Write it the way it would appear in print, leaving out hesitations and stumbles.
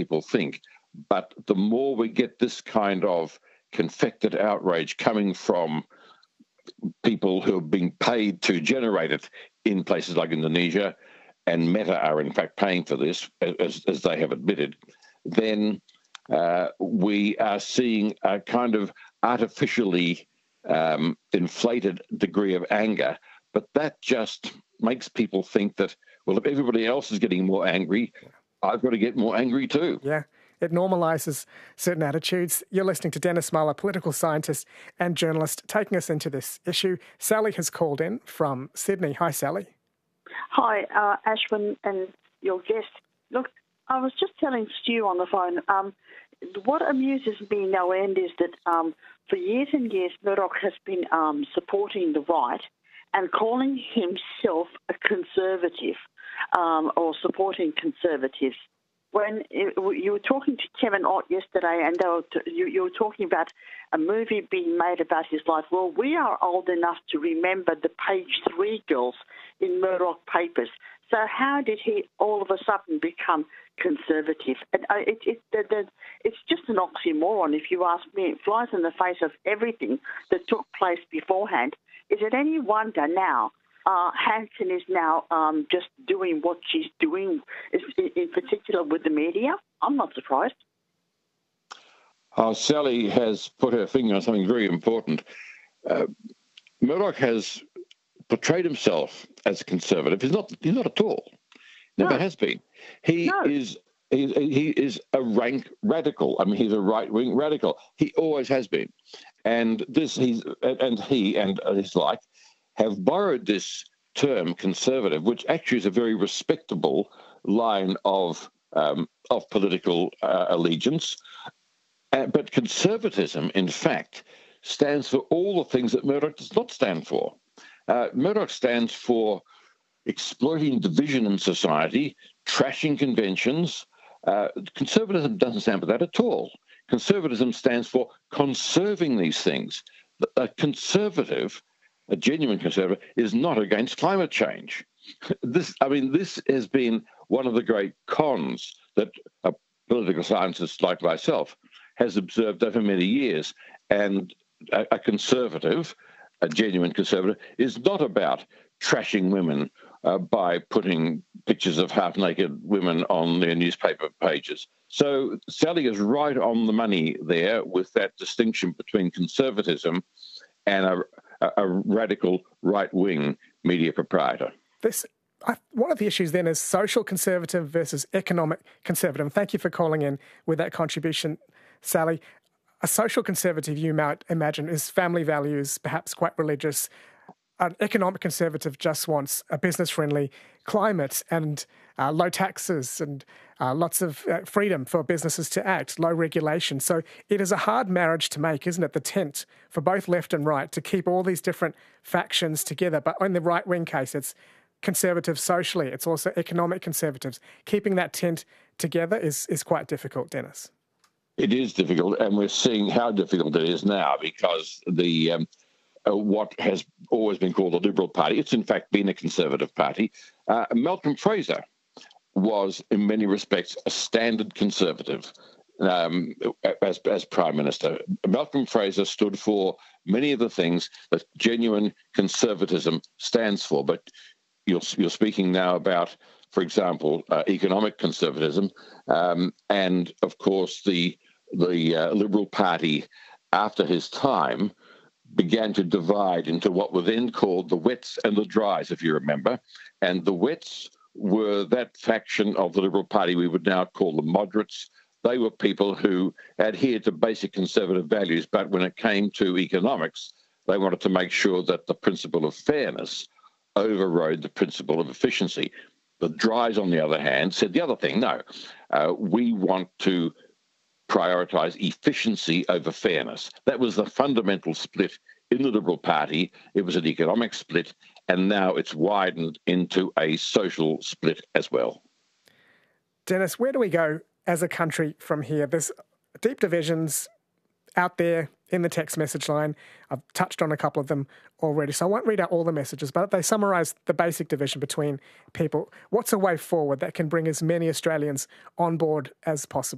people think. But the more we get this kind of confected outrage coming from people who are being paid to generate it in places like Indonesia, and Meta are in fact paying for this, as they have admitted, then we are seeing a kind of artificially inflated degree of anger. But that just makes people think that, well, if everybody else is getting more angry, I've got to get more angry too. Yeah, it normalises certain attitudes. You're listening to Dennis Muller, political scientist and journalist, taking us into this issue. Sally has called in from Sydney. Hi, Sally. Hi, Ashwin and your guest. Look, I was just telling Stu on the phone, what amuses me no end is that for years and years, Murdoch has been supporting the right and calling himself a conservative or supporting conservatives. When you were talking to Kevin Ott yesterday and you were talking about a movie being made about his life, well, we are old enough to remember the Page 3 girls in Murdoch papers. So how did he all of a sudden become conservative? And it's just an oxymoron, if you ask me. It flies in the face of everything that took place beforehand. Is it any wonder now Hanson is now just doing what she's doing, in particular with the media? I'm not surprised. Sally has put her finger on something very important. Murdoch has portrayed himself as a conservative. He's not at all. Never has been. He is a rank radical. I mean, he's a right-wing radical. He always has been. And he and his like have borrowed this term conservative, which actually is a very respectable line of political allegiance. But conservatism, in fact, stands for all the things that Murdoch does not stand for. Murdoch stands for exploiting division in society, trashing conventions. Conservatism doesn't stand for that at all. Conservatism stands for conserving these things. A conservative, a genuine conservative, is not against climate change. This has been one of the great cons that a political scientist like myself has observed over many years. And a conservative, a genuine conservative, is not about trashing women by putting pictures of half-naked women on their newspaper pages. So Sally is right on the money there with that distinction between conservatism and a radical right-wing media proprietor. One of the issues then is social conservative versus economic conservative. Thank you for calling in with that contribution, Sally. A social conservative, you might imagine, is family values, perhaps quite religious. An economic conservative just wants a business-friendly climate and low taxes and lots of freedom for businesses to act, low regulation. So it is a hard marriage to make, isn't it, the tent for both left and right to keep all these different factions together. But in the right-wing case, it's conservative socially. It's also economic conservatives. Keeping that tent together is quite difficult, Dennis. It is difficult, and we're seeing how difficult it is now because the what has always been called the Liberal Party, it's in fact been a Conservative Party. Malcolm Fraser was, in many respects, a standard Conservative as Prime Minister. Malcolm Fraser stood for many of the things that genuine conservatism stands for. But you're speaking now about, for example, economic conservatism, and of course the Liberal Party, after his time, began to divide into what were then called the wets and the dries, if you remember. And the wets were that faction of the Liberal Party we would now call the moderates. They were people who adhered to basic conservative values, but when it came to economics, they wanted to make sure that the principle of fairness overrode the principle of efficiency. The dries, on the other hand, said the other thing. No, we want to prioritise efficiency over fairness. That was the fundamental split in the Liberal Party. It was an economic split, and now it's widened into a social split as well. Dennis, where do we go as a country from here? There's deep divisions out there in the text message line. I've touched on a couple of them already, so I won't read out all the messages, but they summarise the basic division between people. What's a way forward that can bring as many Australians on board as possible?